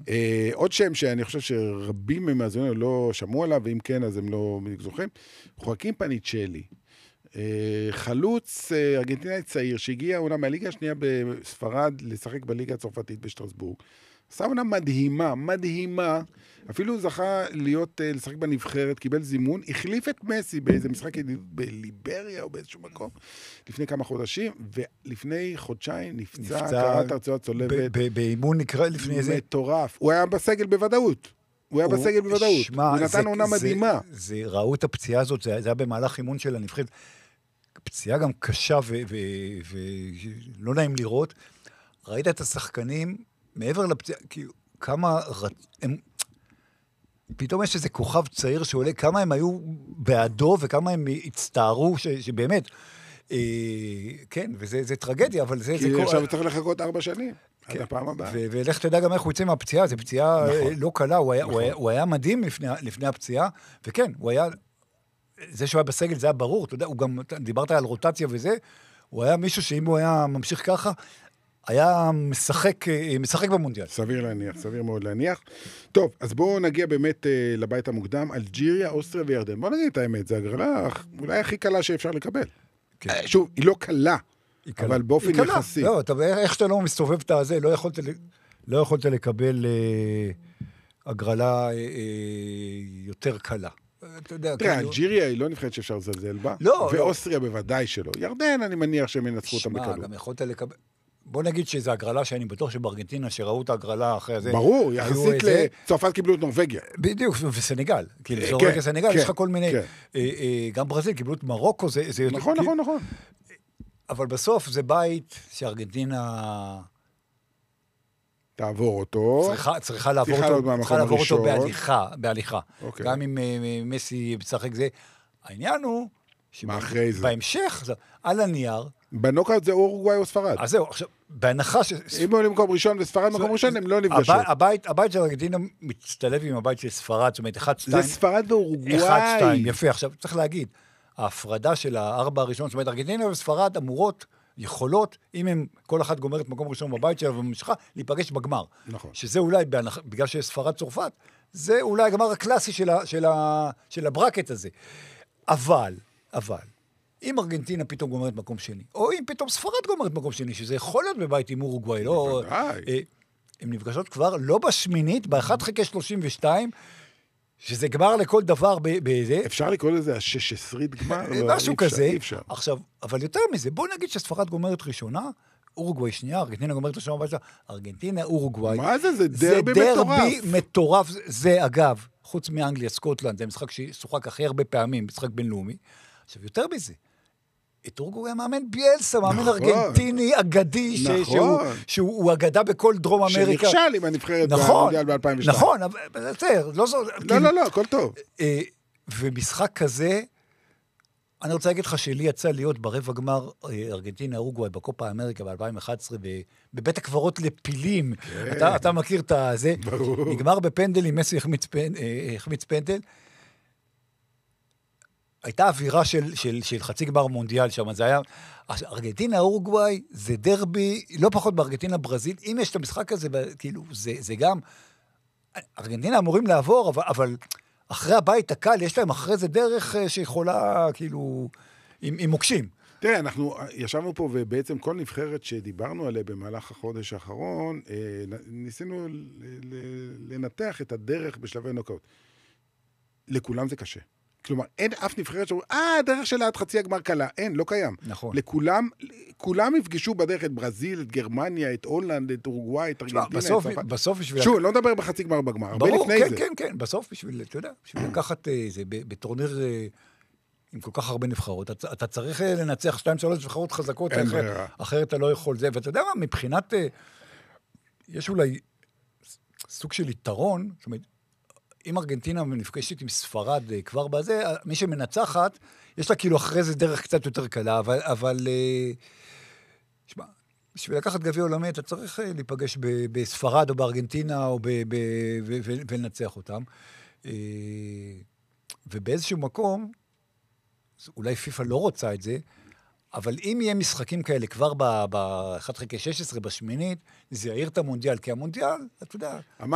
עוד שם שאני חושב שרבים ממאזינינו לא שמעו עליו, ואם כן, אז הם לא זוכרים, חואקין פניצ'לי. חלוץ ארגנטינאי צעיר, שהגיע עונה מהליגה השנייה בספרד, לשחק בליגה הצרפתית בשטרסבורג. עשה עונה מדהימה, מדהימה. אפילו הוא זכה לשחק בנבחרת, קיבל זימון, החליף את מסי באיזה משחק בליבריה או באיזשהו מקום, לפני כמה חודשים, ולפני חודשיים נפצע קראת הרצועה צולבת. באימון נקרא לפני איזה... מטורף. הוא היה בסגל בוודאות. הוא נתן עונה מדהימה. ראו את הפציעה הזאת, זה היה במהלך אימון של הנבחרת. פציעה גם קשה ולא נעים לראות. ראית את השחקנים, מעבר לפציעה, כאילו, כמה... פתאום יש איזה כוכב צעיר שעולה, כמה הם היו בעדו וכמה הם הצטערו, שבאמת, כן, וזה טרגדיה, אבל זה... כי עכשיו צריך לחכות 4 שנים, עד הפעם הבאה. ולך תדע גם איך הוא יצא מהפציעה, זו פציעה לא קלה, הוא היה מדהים לפני הפציעה, וכן, הוא היה, זה שהוא היה בסגל, זה היה ברור, אתה יודע, הוא גם, דיברת על רוטציה וזה, הוא היה מישהו שאם הוא היה ממשיך ככה, היה משחק במונדיאל. סביר מאוד להניח. טוב, אז בואו נגיע באמת לבית המוקדם, אלג'יריה, אוסטריה וירדן. בואו נגיד את האמת, זה הגרלה אולי הכי קלה שאפשר לקבל. שוב, היא לא קלה, אבל באופן יחסי. לא, איך שאתה לא מסתובב את הזה, לא יכולת לקבל הגרלה יותר קלה. תראה, אלג'יריה היא לא נבחרת שאפשר לזלזל בה, ואוסטריה בוודאי שלא. ירדן, אני מניח שהם ינצחו אותם בקלות. גם יכולת לקבל... בוא נגיד שזו הגרלה שאני בטוח שבארגנטינה שראו את הגרלה אחרי זה... ברור, יחסית לצרפת קיבלו את נורווגיה. בדיוק, וסנגל. כאילו, זה רגע סנגל, יש לך כל מיני... גם ברזיל קיבלו את מרוקו, זה... נכון. אבל בסוף זה בית שארגנטינה... תעבור אותו. צריכה לעבור אותו בהליכה. גם אם מסי משחק זה. העניין הוא... בהמשך, על הנייר... בנוקאוט זה אורוגוואי או ספרד. אז זהו, עכשיו, בהנחה אם הוא למקום ראשון וספרד מקום ראשון, הם לא נפגשות. הבית של ארגנטינה מצטלב עם הבית של ספרד, זאת אומרת, 1-2. זה ספרד ואורוגוואי. 1-2, יפה. עכשיו, צריך להגיד, ההפרדה של 4 הראשון, זאת אומרת, ארגנטינה וספרד אמורות, יכולות, אם הם כל אחת גומרת מקום ראשון בבית שלה וממשיכה, להיפגש בגמר. נכון. שזה אולי, בגלל שיש ספרד צרפת, זה אולי הגמר הקלאסי של הברקט הזה. אבל, אם ארגנטינה פתאום גומרת מקום שני, או אם פתאום ספרד גומרת מקום שני, שזה יכול להיות בבית עם אורוגוואי, לא... הן נפגשות כבר לא בשמינית, ב-1/32, שזה גמר לכל דבר בזה. אפשר לקרוא לזה ה-16 גמר? משהו כזה. עכשיו, אבל יותר מזה, בוא נגיד שספרד גומרת ראשונה, אורוגוואי שנייה, ארגנטינה גומרת ראשונה, ארגנטינה, אורוגוואי. מה זה? זה דרבי מטורף. זה דרבי מטורף. זה, אגב, חוץ מאנגליה, סקוטלנד, זה משחק ששוחק הכי הרבה פעמים, משחק בינלאומי. עכשיו, יותר מזה, את אורוגוואי מאמן ביאלסה, מאמן ארגנטיני אגדי, שהוא אגדה בכל דרום אמריקה. שנכשל עם הנבחרת במונדיאל ב-2002. נכון, אבל בסדר, לא, הכל טוב. ומשחק כזה, אני רוצה להגיד לך שלי יצא להיות ברבע גמר ארגנטינה אורוגוואי בקופה אמריקה ב-2011, בבית הקברות לפילים. אתה מכיר את זה? נגמר בפנדל עם מסי החמיץ פנדל. הייתה אווירה של חצי גמר מונדיאל שם, זה היה, ארגנטינה, אורוגוואי, זה דרבי, לא פחות בארגנטינה, ברזיל, אם יש את המשחק הזה, כאילו, זה גם, ארגנטינה אמורים לעבור, אבל אחרי הבית הקל, יש להם אחרי זה דרך שיכולה, כאילו, עם מוקשים. תראה, אנחנו ישבנו פה, ובעצם כל נבחרת שדיברנו עליה במהלך החודש האחרון, ניסינו לנתח את הדרך בשלבי נוקאוט. לכולם זה קשה. כלומר, אין אף נבחרת שאומרים, הדרך שלה עד חצי הגמר קלה. אין, לא קיים. נכון. כולם יפגשו בדרך את ברזיל, את גרמניה, את הולנד, את אורוגוואי, את ארגנטינה, את צרפת. בסוף בשביל... שוב, לא נדבר בחצי גמר בגמר, הרבה ברור, לפני כן, זה. כן, כן, בסוף בשביל, אתה יודע, בשביל לקחת זה, בטורניר עם כל כך הרבה נבחרות, אתה צריך לנצח 2-3 נבחרות חזקות, אחרת אתה לא יכול זה, ואתה יודע מה, מבחינת, יש אולי סוג של יתרון, זאת אומרת, אם ארגנטינה נפגשת עם ספרד כבר בזה, מי שמנצחת, יש לה כאילו אחרי זה דרך קצת יותר קלה, אבל שמה, בשביל לקחת גביע עולמי, אתה צריך להיפגש בספרד או בארגנטינה, ולנצח אותם. ובאיזשהו מקום, אולי פיפה לא רוצה את זה, אבל אם יהיה משחקים כאלה כבר ב-1/16, בשמינית, זה יעיר את המונדיאל, כי המונדיאל, אתה יודע...